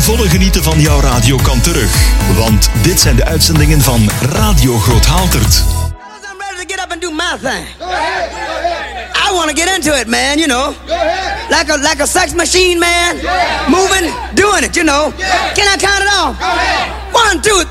volle genieten van jouw radio kan terug. Want dit zijn de uitzendingen van Radio Groot-Haaltert. I'm ready to get up and do my thing. I want to get into it, man, you know. Like a sex machine, man. Moving, doing it, you know. Can I count it off? 1, 2,